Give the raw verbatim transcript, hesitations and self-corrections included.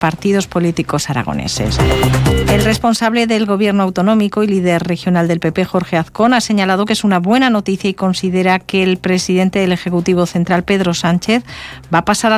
partidos políticos aragoneses. El responsable del Gobierno autonómico y líder regional del P P, Jorge Azcón, ha señalado que es una buena noticia y considera que el presidente del Ejecutivo Central, Pedro Sánchez, va a pasar a